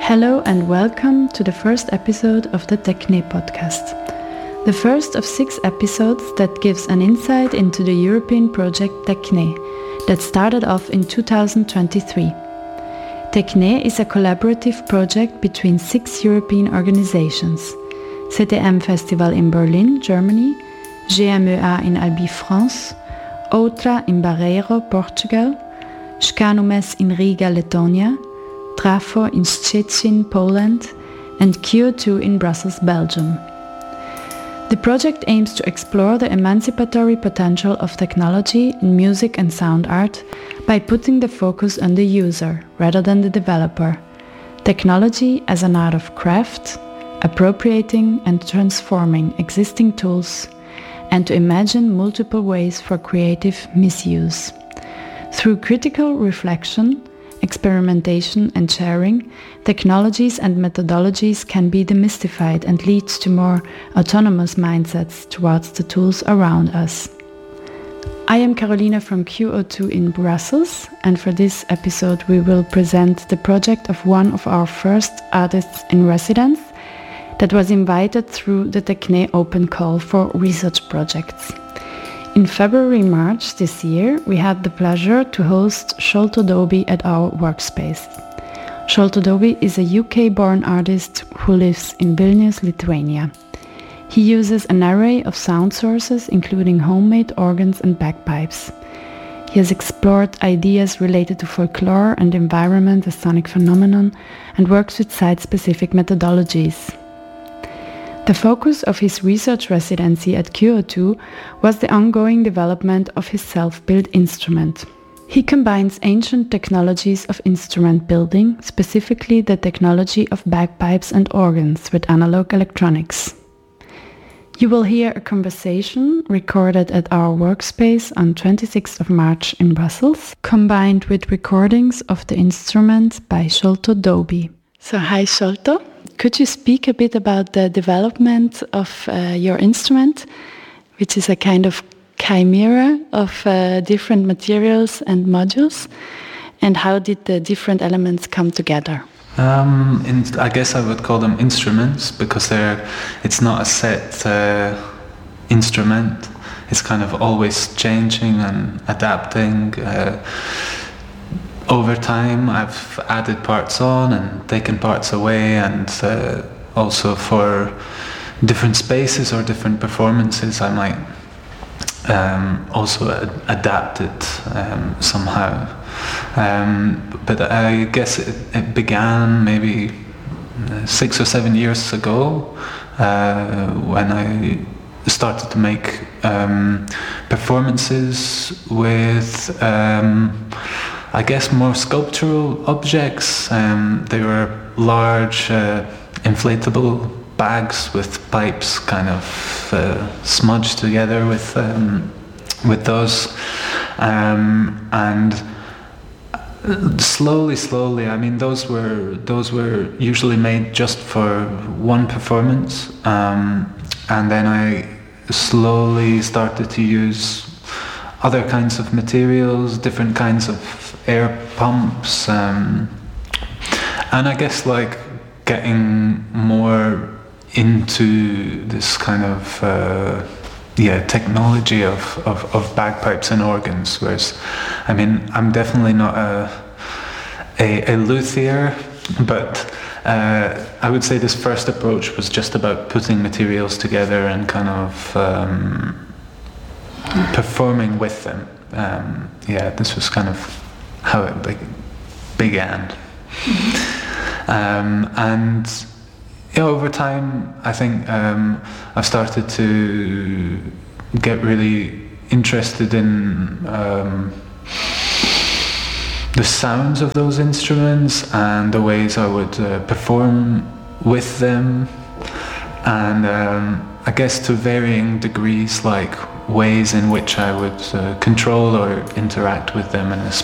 Hello and welcome to the first episode of the Tekne podcast. The first of 6 episodes that gives an insight into the European project Tekne that started off in 2023. Tekne is a collaborative project between 6 European organizations: CTM Festival in Berlin, Germany, GMEA in Albi, France, Outra in Barreiro, Portugal, Scanumes in Riga, Lithuania, Trafo in Szczecin, Poland, and CO2 in Brussels, Belgium. The project aims to explore the emancipatory potential of technology in music and sound art by putting the focus on the user rather than the developer. Technology as an art of craft, appropriating and transforming existing tools, and to imagine multiple ways for creative misuse. Through critical reflection, experimentation and sharing, technologies and methodologies can be demystified and lead to more autonomous mindsets towards the tools around us. I am Carolina from CO2 in Brussels, and for this episode we will present the project of one of our first artists in residence that was invited through the Tekne open call for research projects. In February-March this year, we had the pleasure to host Sholto Doby at our workspace. Sholto Doby is a UK-born artist who lives in Vilnius, Lithuania. He uses an array of sound sources, including homemade organs and bagpipes. He has explored ideas related to folklore and environment as sonic phenomenon and works with site-specific methodologies. The focus of his research residency at CO2 was the ongoing development of his self-built instrument. He combines ancient technologies of instrument building, specifically the technology of bagpipes and organs, with analog electronics. You will hear a conversation recorded at our workspace on 26th of March in Brussels, combined with recordings of the instrument by Sholto Doby. So hi Sholto. Could you speak a bit about the development of your instrument, which is a kind of chimera of different materials and modules, and how did the different elements come together? I guess I would call them instruments because it's not a set instrument. It's kind of always changing and adapting. Over time, I've added parts on and taken parts away, and also for different spaces or different performances, I might also adapt it somehow. But I guess it began maybe 6 or 7 years ago when I started to make performances with I guess more sculptural objects. They were large inflatable bags with pipes kind of smudged together with those, and slowly. I mean, those were usually made just for one performance, and then I slowly started to use other kinds of materials, different kinds of air pumps, and I guess like getting more into this kind of technology of bagpipes and organs. Whereas, I mean, I'm definitely not a luthier, but I would say this first approach was just about putting materials together and kind of performing with them. This was kind of how it began. And over time, I think I've started to get really interested in the sounds of those instruments and the ways I would perform with them, and I guess to varying degrees, like ways in which I would control or interact with them in a